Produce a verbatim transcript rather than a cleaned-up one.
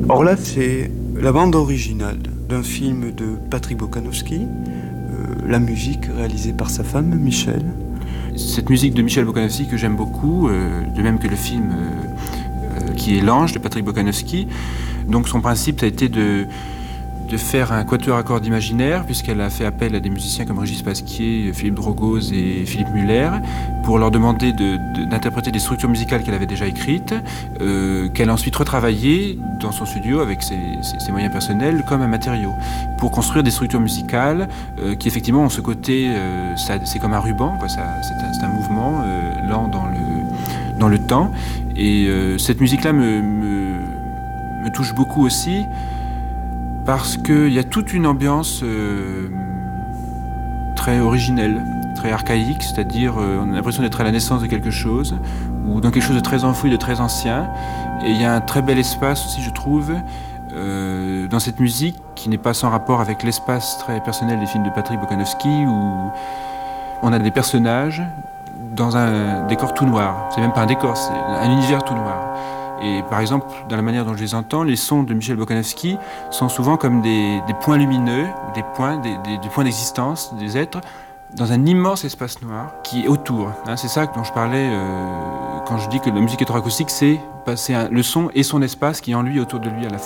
Or là, c'est la bande originale d'un film de Patrick Bokanowski, euh, la musique réalisée par sa femme, Michel. Cette musique de Michel Bokanowski que j'aime beaucoup, euh, de même que le film euh, euh, qui est L'Ange de Patrick Bokanowski. Donc son principe, ça a été de, de faire un quatuor à cordes imaginaire, puisqu'elle a fait appel à des musiciens comme Régis Pasquier, Philippe Drogoz et Philippe Muller, pour leur demander de, de, d'interpréter des structures musicales qu'elle avait déjà écrites, euh, qu'elle a ensuite retravaillées dans son studio avec ses, ses, ses moyens personnels comme un matériau, pour construire des structures musicales euh, qui effectivement ont ce côté, euh, ça, c'est comme un ruban, quoi, ça, c'est, un, c'est un mouvement euh, lent dans le, dans le temps. Et euh, cette musique-là me, me, me touche beaucoup aussi, parce qu'il y a toute une ambiance euh, très originelle, très archaïque, c'est-à-dire euh, on a l'impression d'être à la naissance de quelque chose, ou dans quelque chose de très enfoui, de très ancien. Et il y a un très bel espace aussi, je trouve, euh, dans cette musique, qui n'est pas sans rapport avec l'espace très personnel des films de Patrick Bokanowski, où on a des personnages dans un décor tout noir. C'est même pas un décor, c'est un univers tout noir. Et par exemple, dans la manière dont je les entends, les sons de Michel Bokanowski sont souvent comme des, des points lumineux, des points, des, des, des points d'existence des êtres, dans un immense espace noir qui est autour. Hein, c'est ça dont je parlais euh, quand je dis que la musique électroacoustique, c'est passer un, le son et son espace qui est en lui, autour de lui à la fois.